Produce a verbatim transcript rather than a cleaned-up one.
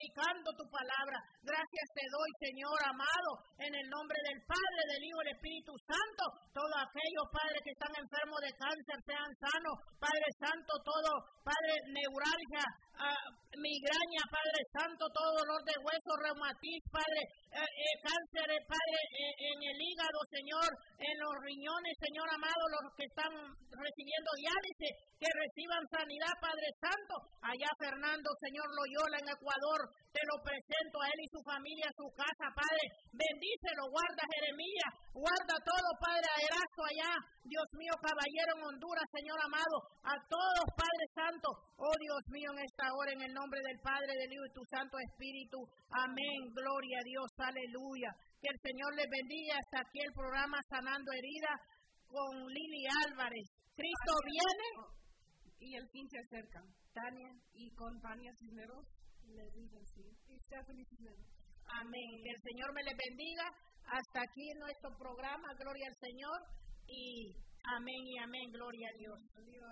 predicando tu palabra. Gracias te doy, Señor amado, en el nombre del Padre, del Hijo y del Espíritu Santo. Todos aquellos, Padre, que están enfermos de cáncer sean sanos. Padre Santo, todo, Padre, neuralgia, uh, migraña, Padre Santo, todo dolor de hueso, reumatismo, Padre, eh, eh, cáncer, eh, Padre, eh, en el hígado, Señor, en los riñones, Señor amado, los que están recibiendo diálisis, que reciban sanidad, Padre Santo. Allá Fernando, Señor Loyola, en Ecuador, te lo presento a él y su familia, su casa, Padre. Bendícelo, guarda Jeremías, guarda todo, Padre, a Erasto allá, Dios mío, caballero en Honduras, Señor amado, a todos, Padre Santo, oh Dios mío, en esta hora, en el nombre del Padre, del Hijo y tu Santo Espíritu, amén, gloria a Dios, aleluya. Que el Señor les bendiga. Hasta aquí el programa Sanando Heridas con Lili Álvarez. Cristo viene y el fin se acerca. Tania y con Tania Cisneros le digo sí. Y Stephanie Cisneros. Amén. Que el Señor me les bendiga. Hasta aquí nuestro programa, gloria al Señor, y amén y amén, gloria a Dios.